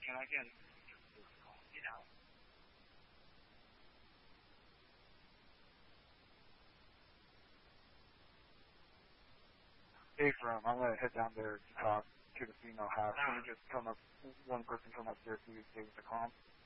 Can I get Hey, from I'm gonna head down there to talk to the female half. Can you just come up, one person come upstairs to stay with the calm?